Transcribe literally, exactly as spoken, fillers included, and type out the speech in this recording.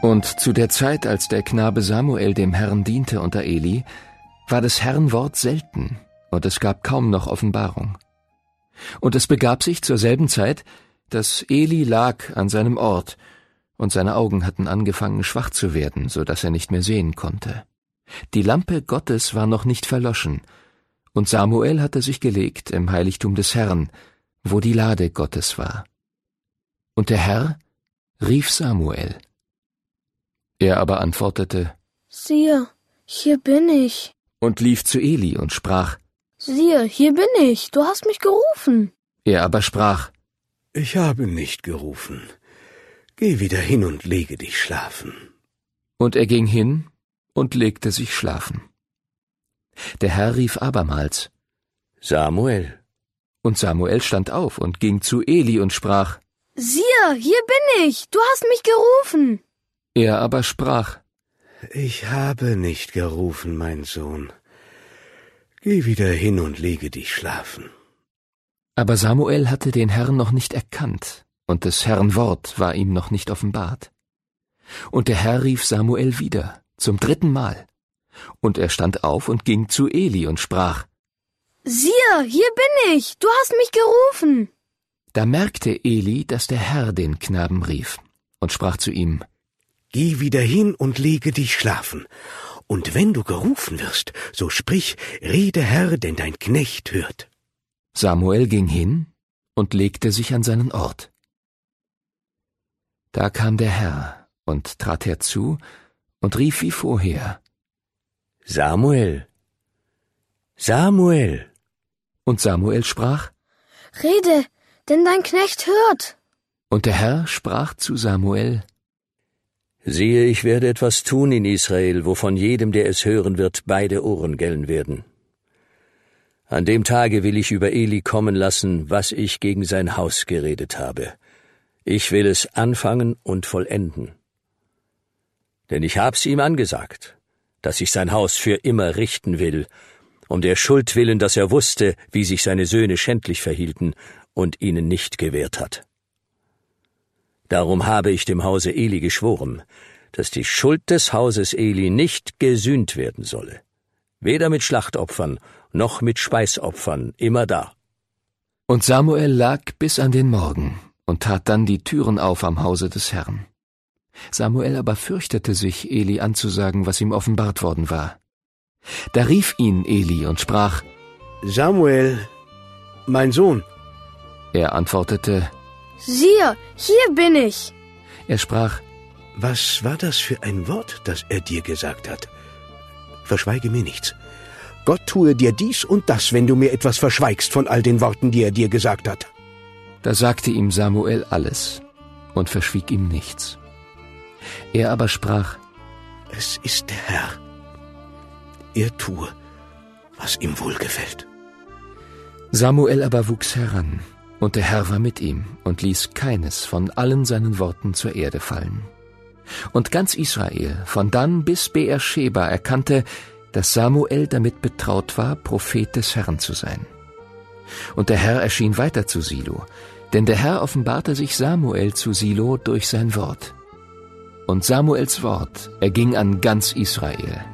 Und zu der Zeit, als der Knabe Samuel dem Herrn diente unter Eli, war des Herrn Wort selten, und es gab kaum noch Offenbarung. Und es begab sich zur selben Zeit, dass Eli lag an seinem Ort, und seine Augen hatten angefangen schwach zu werden, so dass er nicht mehr sehen konnte. Die Lampe Gottes war noch nicht verloschen, und Samuel hatte sich gelegt im Heiligtum des Herrn, wo die Lade Gottes war. Und der Herr rief Samuel. Er aber antwortete, »Siehe, hier bin ich«, und lief zu Eli und sprach, »Siehe, hier bin ich, du hast mich gerufen.« Er aber sprach, »Ich habe nicht gerufen. Geh wieder hin und lege dich schlafen.« Und er ging hin und legte sich schlafen. Der Herr rief abermals, »Samuel!« Und Samuel stand auf und ging zu Eli und sprach, »Siehe, hier bin ich, du hast mich gerufen.« Er aber sprach, »Ich habe nicht gerufen, mein Sohn. Geh wieder hin und lege dich schlafen.« Aber Samuel hatte den Herrn noch nicht erkannt, und des Herrn Wort war ihm noch nicht offenbart. Und der Herr rief Samuel wieder, zum dritten Mal. Und er stand auf und ging zu Eli und sprach, »Siehe, hier bin ich, du hast mich gerufen.« Da merkte Eli, dass der Herr den Knaben rief, und sprach zu ihm, »Geh wieder hin und lege dich schlafen. Und wenn du gerufen wirst, so sprich, rede Herr, denn dein Knecht hört.« Samuel ging hin und legte sich an seinen Ort. Da kam der Herr und trat herzu und rief wie vorher, »Samuel, Samuel!« Und Samuel sprach, »Rede, denn dein Knecht hört.« Und der Herr sprach zu Samuel, »Siehe, ich werde etwas tun in Israel, wovon jedem, der es hören wird, beide Ohren gellen werden. An dem Tage will ich über Eli kommen lassen, was ich gegen sein Haus geredet habe. Ich will es anfangen und vollenden. Denn ich hab's ihm angesagt, dass ich sein Haus für immer richten will, um der Schuld willen, dass er wusste, wie sich seine Söhne schändlich verhielten und ihnen nicht gewährt hat. Darum habe ich dem Hause Eli geschworen, dass die Schuld des Hauses Eli nicht gesühnt werden solle, weder mit Schlachtopfern noch mit Speisopfern, immerdar.« Und Samuel lag bis an den Morgen und tat dann die Türen auf am Hause des Herrn. Samuel aber fürchtete sich, Eli anzusagen, was ihm offenbart worden war. Da rief ihn Eli und sprach, »Samuel, mein Sohn!« Er antwortete, »Siehe, hier bin ich.« Er sprach, »Was war das für ein Wort, das er dir gesagt hat? Verschweige mir nichts. Gott tue dir dies und das, wenn du mir etwas verschweigst von all den Worten, die er dir gesagt hat.« Da sagte ihm Samuel alles und verschwieg ihm nichts. Er aber sprach, »Es ist der Herr. Er tue, was ihm wohlgefällt.« Samuel aber wuchs heran, und der Herr war mit ihm und ließ keines von allen seinen Worten zur Erde fallen. Und ganz Israel, von Dan bis Beersheba, erkannte, dass Samuel damit betraut war, Prophet des Herrn zu sein. Und der Herr erschien weiter zu Silo, denn der Herr offenbarte sich Samuel zu Silo durch sein Wort. Und Samuels Wort erging an ganz Israel.